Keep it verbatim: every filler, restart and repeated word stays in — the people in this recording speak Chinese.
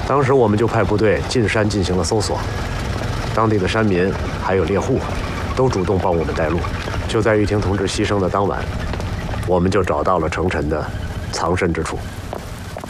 当时我们就派部队进山进行了搜索，当地的山民还有猎户都主动帮我们带路。就在玉婷同志牺牲的当晚，我们就找到了程晨的藏身之处。